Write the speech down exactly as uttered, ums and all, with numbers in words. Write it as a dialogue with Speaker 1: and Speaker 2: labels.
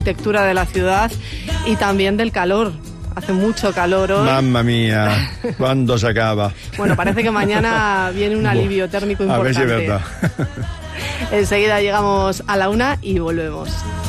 Speaker 1: arquitectura de la ciudad y también del calor. Hace mucho calor hoy.
Speaker 2: Mamma mía, ¿cuándo se acaba?
Speaker 1: Bueno, parece que mañana viene un alivio térmico importante.
Speaker 2: A ver si es verdad.
Speaker 1: Enseguida llegamos a la una y volvemos.